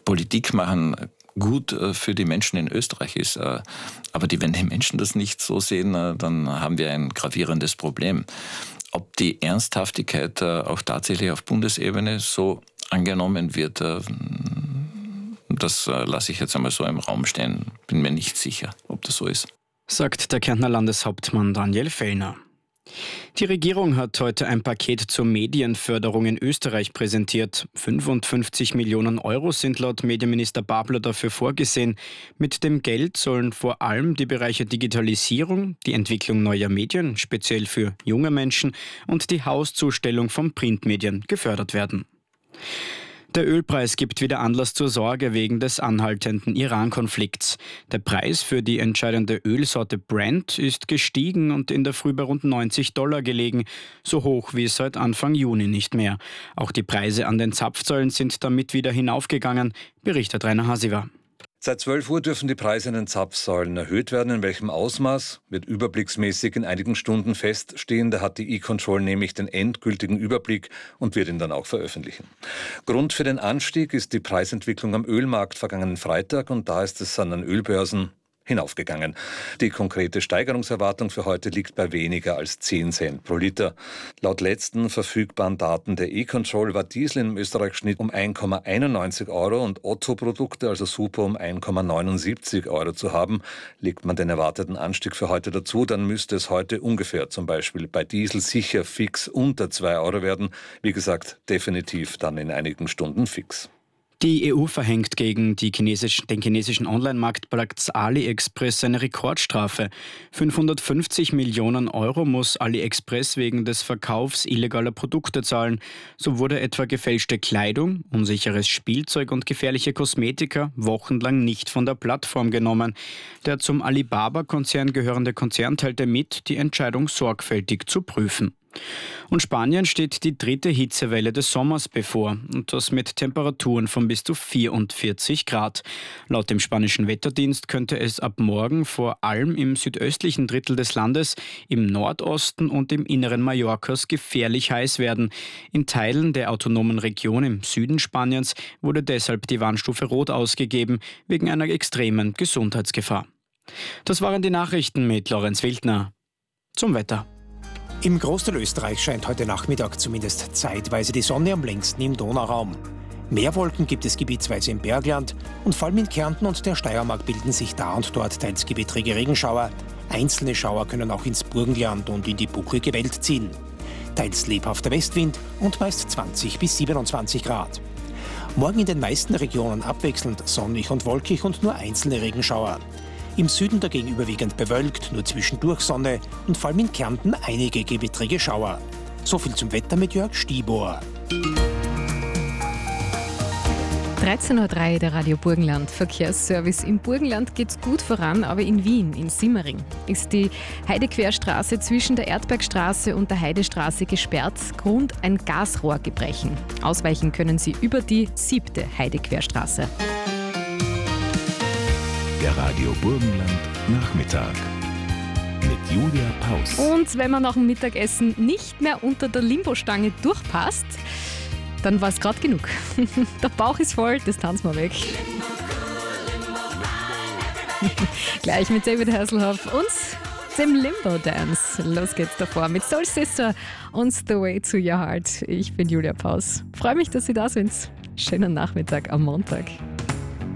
Politik machen gut für die Menschen in Österreich ist. Aber wenn die Menschen das nicht so sehen, dann haben wir ein gravierendes Problem. Ob die Ernsthaftigkeit auch tatsächlich auf Bundesebene so angenommen wird, das lasse ich jetzt einmal so im Raum stehen. Bin mir nicht sicher, ob das so ist. Sagt der Kärntner Landeshauptmann Daniel Fellner. Die Regierung hat heute ein Paket zur Medienförderung in Österreich präsentiert. 55 Millionen Euro sind laut Medienminister Babler dafür vorgesehen. Mit dem Geld sollen vor allem die Bereiche Digitalisierung, die Entwicklung neuer Medien, speziell für junge Menschen, und die Hauszustellung von Printmedien gefördert werden. Der Ölpreis gibt wieder Anlass zur Sorge wegen des anhaltenden Iran-Konflikts. Der Preis für die entscheidende Ölsorte Brent ist gestiegen und in der Früh bei rund $90 gelegen, so hoch wie seit Anfang Juni nicht mehr. Auch die Preise an den Zapfsäulen sind damit wieder hinaufgegangen, berichtet Rainer Hasiver. Seit 12 Uhr dürfen die Preise an den Zapfsäulen erhöht werden. In welchem Ausmaß wird überblicksmäßig in einigen Stunden feststehen. Da hat die E-Control nämlich den endgültigen Überblick und wird ihn dann auch veröffentlichen. Grund für den Anstieg ist die Preisentwicklung am Ölmarkt vergangenen Freitag und da ist es an den Ölbörsen hinaufgegangen. Die konkrete Steigerungserwartung für heute liegt bei weniger als 10 Cent pro Liter. Laut letzten verfügbaren Daten der E-Control war Diesel im Österreich-Schnitt um 1,91 Euro und Otto-Produkte, also Super, um 1,79 Euro zu haben. Legt man den erwarteten Anstieg für heute dazu, dann müsste es heute ungefähr zum Beispiel bei Diesel sicher fix unter 2 Euro werden. Wie gesagt, definitiv dann in einigen Stunden fix. Die EU verhängt gegen den chinesischen Online-Marktplatz AliExpress eine Rekordstrafe. 550 Millionen Euro muss AliExpress wegen des Verkaufs illegaler Produkte zahlen. So wurde etwa gefälschte Kleidung, unsicheres Spielzeug und gefährliche Kosmetika wochenlang nicht von der Plattform genommen. Der zum Alibaba-Konzern gehörende Konzern teilte mit, die Entscheidung sorgfältig zu prüfen. Und Spanien steht die 3. Hitzewelle des Sommers bevor, und das mit Temperaturen von bis zu 44 Grad. Laut dem spanischen Wetterdienst könnte es ab morgen vor allem im südöstlichen Drittel des Landes, im Nordosten und im Inneren Mallorcas gefährlich heiß werden. In Teilen der autonomen Region im Süden Spaniens wurde deshalb die Warnstufe Rot ausgegeben, wegen einer extremen Gesundheitsgefahr. Das waren die Nachrichten mit Lorenz Wildner. Zum Wetter. Im Großteil Österreich scheint heute Nachmittag zumindest zeitweise die Sonne, am längsten im Donauraum. Mehr Wolken gibt es gebietsweise im Bergland und vor allem in Kärnten und der Steiermark bilden sich da und dort teils gewittrige Regenschauer. Einzelne Schauer können auch ins Burgenland und in die buckelige Welt ziehen. Teils lebhafter Westwind und meist 20 bis 27 Grad. Morgen in den meisten Regionen abwechselnd sonnig und wolkig und nur einzelne Regenschauer. Im Süden dagegen überwiegend bewölkt, nur zwischendurch Sonne und vor allem in Kärnten einige gewittrige Schauer. So viel zum Wetter mit Jörg Stiebohr. 13.03 Uhr, der Radio Burgenland Verkehrsservice. Im Burgenland geht's gut voran, aber in Wien, in Simmering, ist die Heidequerstraße zwischen der Erdbergstraße und der Heidestraße gesperrt. Grund ein Gasrohrgebrechen. Ausweichen können Sie über die 7. Heidequerstraße. Der Radio Burgenland Nachmittag mit Julia Paus. Und wenn man nach dem Mittagessen nicht mehr unter der Limbostange durchpasst, dann war es gerade genug. Der Bauch ist voll, das tanzen wir weg. Gleich mit David Hasselhoff und dem Limbo Dance. Los geht's davor mit Soul Sister und The Way to Your Heart. Ich bin Julia Paus. Freue mich, dass Sie da sind. Schönen Nachmittag am Montag.